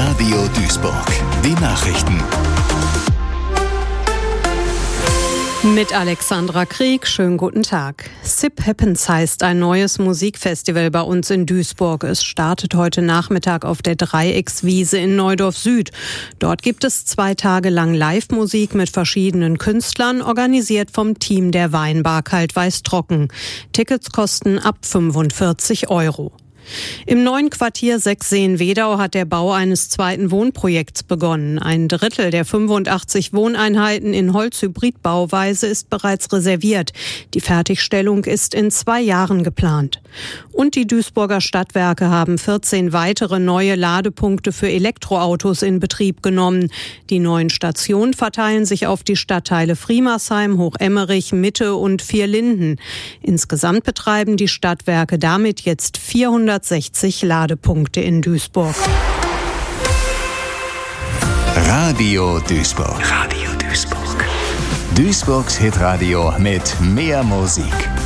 Radio Duisburg. Die Nachrichten. Mit Alexandra Krieg, schönen guten Tag. SIP Happens heißt ein neues Musikfestival bei uns in Duisburg. Es startet heute Nachmittag auf der Dreieckswiese in Neudorf Süd. Dort gibt es 2 Tage lang Live-Musik mit verschiedenen Künstlern, organisiert vom Team der Weinbar Kalt-Weiß Trocken. Tickets kosten ab 45 €. Im neuen Quartier Sechseen-Wedau hat der Bau eines zweiten Wohnprojekts begonnen. Ein Drittel der 85 Wohneinheiten in Holzhybrid-Bauweise ist bereits reserviert. Die Fertigstellung ist in 2 Jahren geplant. Und die Duisburger Stadtwerke haben 14 weitere neue Ladepunkte für Elektroautos in Betrieb genommen. Die neuen Stationen verteilen sich auf die Stadtteile Friemersheim, Hochemmerich, Mitte und Vierlinden. Insgesamt betreiben die Stadtwerke damit jetzt 460 Ladepunkte in Duisburg. Radio Duisburg. Radio Duisburg. Duisburgs Hitradio mit mehr Musik.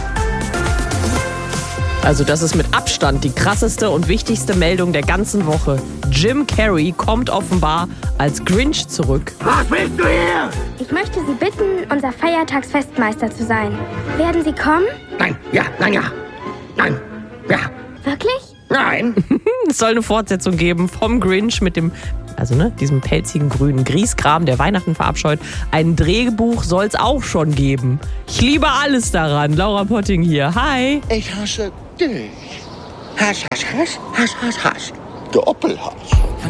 Also das ist mit Abstand die krasseste und wichtigste Meldung der ganzen Woche. Jim Carrey kommt offenbar als Grinch zurück. Was willst du hier? Ich möchte Sie bitten, unser Feiertagsfestmeister zu sein. Werden Sie kommen? Nein, ja, nein, ja. Nein, ja. Wirklich? Nein. Es soll eine Fortsetzung geben vom Grinch mit dem, diesem pelzigen grünen Grieskram, der Weihnachten verabscheut. Ein Drehbuch soll es auch schon geben. Ich liebe alles daran. Laura Potting hier. Hi. Ich hasse dich. Hass, hass, hass, hass, hass, hass. Doppelhass.